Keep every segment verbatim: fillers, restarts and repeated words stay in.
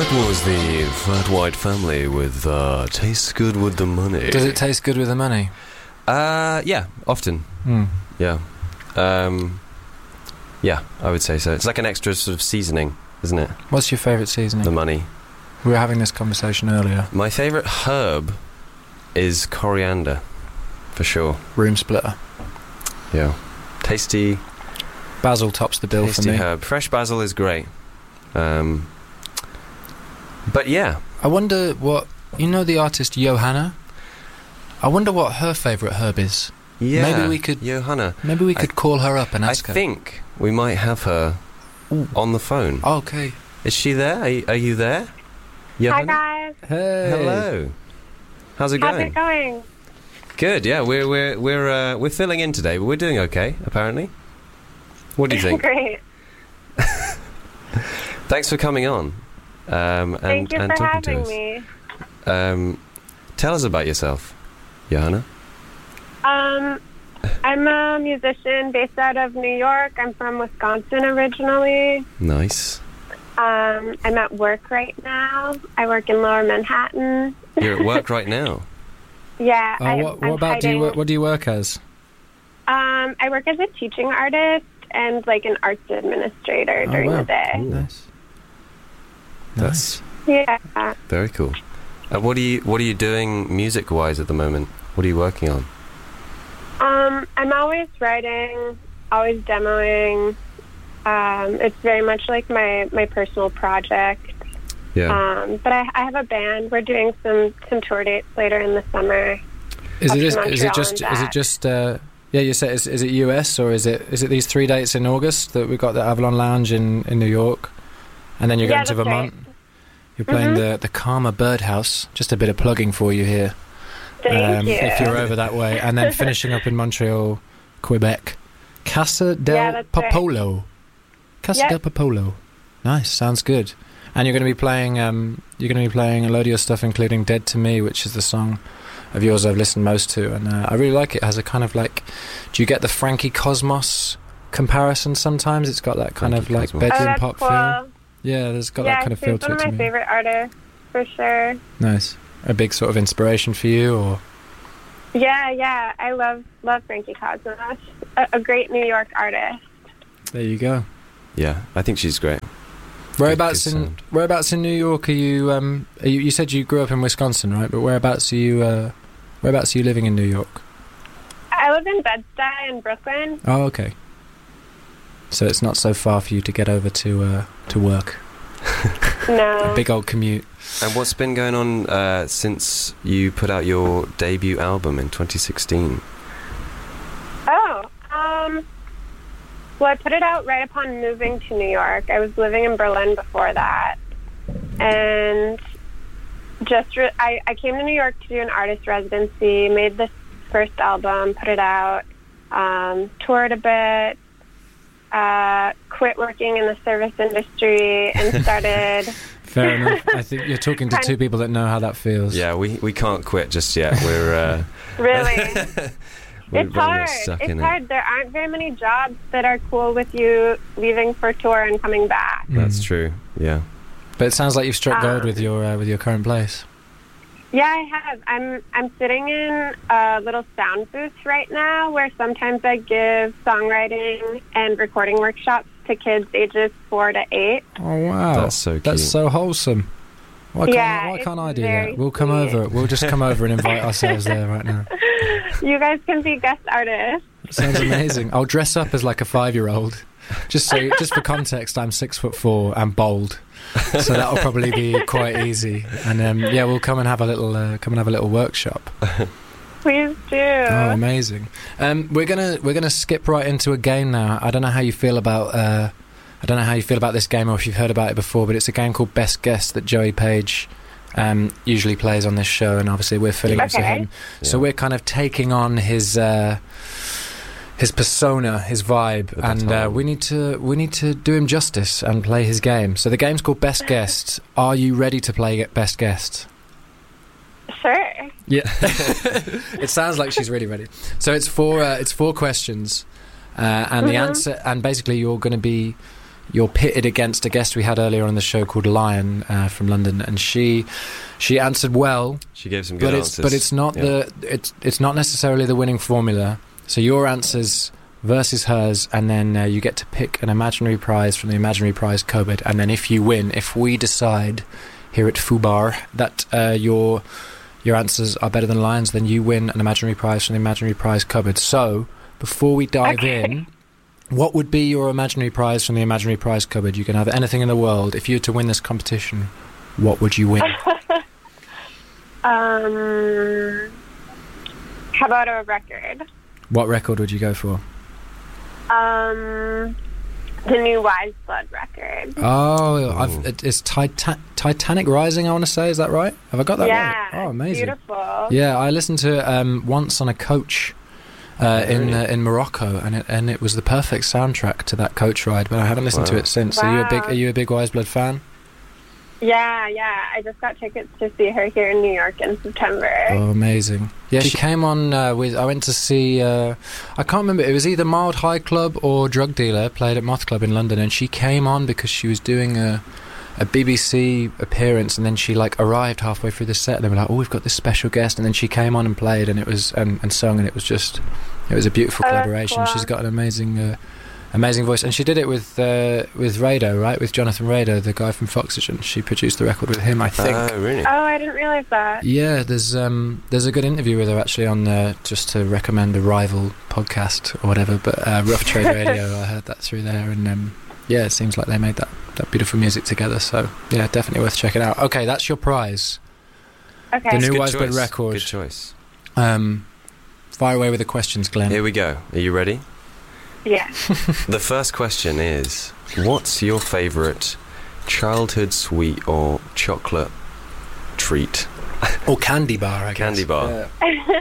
That was the Fat White Family with uh, Tastes Good With The Money. Does it taste good with the money? Uh, yeah, often. Mm. Yeah. Um, yeah, I would say so. It's like an extra sort of seasoning, isn't it? What's your favourite seasoning? The money. We were having this conversation earlier. My favourite herb is coriander, for sure. Room splitter. Yeah. Tasty. Basil tops the bill tasty for me. herb. Fresh basil is great. Um, but yeah. I wonder what... You know the artist Johanna? I wonder what her favourite herb is. Yeah. Maybe we could... Johanna. Maybe we could I, call her up and ask I her. I think we might have her Ooh. on the phone. Oh, okay. Is she there? Are you, are you there? Johanna? Hi, guys. Hey. Hello. How's it How's going? it going? Good, yeah. We're we're we're uh, we're filling in today, but we're doing okay, apparently. What do you think? Great. Thanks for coming on. Um, and, Thank you and for talking having to us. me. Um, tell us about yourself, Johanna. Um, I'm a musician based out of New York. I'm from Wisconsin originally. Nice. Um, I'm at work right now. I work in Lower Manhattan. You're at work right now. Yeah. Oh, I, what, I'm what about do you hiding. work, what do you work as? Um, I work as a teaching artist and like an arts administrator Oh, during wow. the day. Ooh. Nice. That's Yeah. very cool. Uh, what are you What are you doing music-wise at the moment? What are you working on? Um, I'm always writing, always demoing. Um, it's very much like my, my personal project. Yeah. Um, but I, I have a band. We're doing some, some tour dates later in the summer. Is Up it to just, is it Montreal just and is it back. just uh, yeah, you said is, is it U S or is it is it these three dates in August that we've got the Avalon Lounge in, in New York, and then you're Yeah, going to that's Vermont. right. You're playing Mhm. the the Karma Birdhouse. Just a bit of plugging for you here. Thank um, you. If you're over that way, and then finishing up in Montreal, Quebec, Casa del Yeah, that's right. Popolo. Casa Yep. del Popolo. Nice, sounds good. And you're going to be playing. Um, you're going to be playing a load of your stuff, including "Dead to Me," which is the song of yours I've listened most to, and uh, I really like it. It has a kind of like. Do you get the Frankie Cosmos comparison? Sometimes it's got that kind Frankie of like Cosmos. Oh, bedroom that's pop cool. feel. Yeah, there's got yeah, that kind of she's feel to one it of to my me. favorite artists, for sure. Nice, a big sort of inspiration for you, or Yeah, yeah. I love love Frankie Cosmos. A, a great New York artist. there you go. Yeah, I think she's great. Whereabouts good in sound. whereabouts in New York are you? Um, are you, you said you grew up in Wisconsin, right? But whereabouts are you? Uh, whereabouts are you living in New York? I live in Bed-Stuy in Brooklyn. Oh, okay. So it's not so far for you to get over to uh, to work. No. A big old commute. And what's been going on uh, since you put out your debut album in twenty sixteen? Oh, um, well, I put it out right upon moving to New York. I was living in Berlin before that, and just re- I, I came to New York to do an artist residency, made this first album, put it out, um, toured a bit, uh, quit working in the service industry, and started... Fair enough. I think you're talking to two people that know how that feels. Yeah, we, we can't quit just yet. We're uh, Really? we're It's very hard. much stuck It's in hard. There aren't very many jobs that are cool with you leaving for tour and coming back. it. That's Mm. true. Yeah. But it sounds like you've struck gold Um, with your uh, with your current place. Yeah, I have. I'm I'm sitting in a little sound booth right now where sometimes I give songwriting and recording workshops to kids ages four to eight. Oh wow, That's so That's cute. so wholesome. Why can't, Yeah, why it's can't I do very that? We'll come sweet. over. We'll just come over and invite ourselves there right now. You guys can be guest artists. That sounds amazing. I'll dress up as like a five-year-old. Just so, just for context, I'm six foot four and bald, so that'll probably be quite easy. And um, yeah, we'll come and have a little uh, come and have a little workshop. Please do. Oh, amazing. Um, we're gonna we're gonna skip right into a game now. I don't know how you feel about uh, I don't know how you feel about this game or if you've heard about it before, but it's a game called Best Guess that Joey Page um, usually plays on this show, and obviously we're filling in for Okay. him. So Yeah. we're kind of taking on his uh, his persona, his vibe, The and uh, baton. we need to we need to do him justice and play his game. So the game's called Best Guest. Are you ready to play Best Guest? Sure. Yeah, it sounds like she's really ready. So it's four. Uh, it's four questions, uh, and the Mhm. answer. And basically, you're going to be you're pitted against a guest we had earlier on the show called Lion uh, from London, and she she answered well. She gave some good but answers. It's, but it's not yeah. the it's it's not necessarily the winning formula. So your answers versus hers, and then uh, you get to pick an imaginary prize from the imaginary prize cupboard. And then if you win, if we decide here at Fubar that uh, your your answers are better than Lion's, then you win an imaginary prize from the imaginary prize cupboard. So before we dive Okay. in, what would be your imaginary prize from the imaginary prize cupboard? You can have anything in the world. If you were to win this competition, what would you win? Um, how about a record? What record would you go for? Um, the new Wise Blood record. Oh, I've, it- it's Tita- Titanic Rising, I want to say. Is that right? Have I got that yeah, right? Oh, amazing. beautiful. Yeah, I listened to it um, once on a coach uh, in uh, in Morocco, and it and it was the perfect soundtrack to that coach ride. But I haven't listened to Wow. it since. Are you a big Wow. Are you a big Wise Blood fan? Yeah, yeah. I just got tickets to see her here in New York in September. Oh, amazing! Yeah, she came on uh, with. I went to see. Uh, I can't remember. It was either Mild High Club or Drug Dealer. Played at Moth Club in London, and she came on because she was doing a. a B B C appearance, and then she like arrived halfway through the set, and they were like, "Oh, we've got this special guest," and then she came on and played, and it was and, and sung, and it was just, it was a beautiful Oh, that's collaboration. cool. She's got an amazing, uh, amazing voice, and she did it with uh, with Rado, right? With Jonathan Rado, the guy from Foxygen. She produced the record with him, I think. Oh, really? Oh, I didn't realize that. Yeah, there's um there's a good interview with her actually on uh, just to recommend a rival podcast or whatever, but uh, Rough Trade Radio, I heard that through there, and um, yeah, it seems like they made that, that beautiful music together, so yeah, definitely worth checking out. Okay, that's your prize. Okay. The new Good Wise Blood choice. record. Good choice. Um, fire away with the questions, Glenn. Here we go. Are you ready? Yeah. The first question is, what's your favourite childhood sweet or chocolate treat? Or candy bar, I guess. Candy bar. Yeah.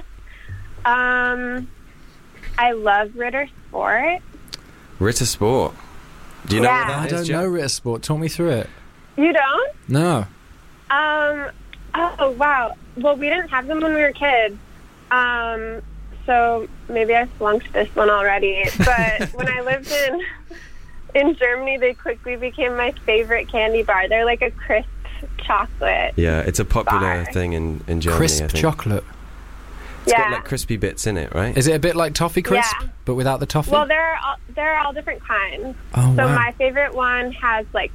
Um, I love Ritter Sport. Ritter Sport. Do you know Yeah. what I that don't is, Jo? know Ritter Sport. Talk me through it. You don't? No. Um, oh, wow. Well, we didn't have them when we were kids. Um, so maybe I flunked this one already. But when I lived in in Germany, they quickly became my favorite candy bar. They're like a crisp chocolate. Yeah, it's a popular Bar. thing in, in Germany, I Crisp think. chocolate. It's yeah. got like crispy bits in it, right? Is it a bit like toffee crisp, Yeah. but without the toffee? Well, they're all, they're all different kinds. oh, So wow. my favorite one has like